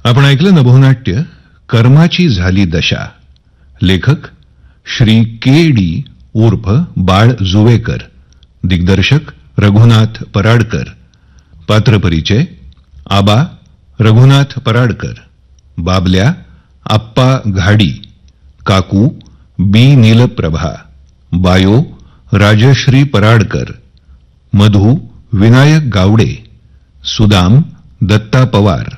आपण ऐकलं नभोनाट्य कर्माची झाली दशा. लेखक श्री के डी उर्फ बाळ जुवेकर. दिग्दर्शक रघुनाथ पराडकर. पात्रपरिचय: आबा रघुनाथ पराडकर, बाबल्या आप्पा घाडी, काकू बी नीलप्रभा, बायो राजश्री पराडकर, मधू विनायक गावडे, सुदाम दत्ता पवार,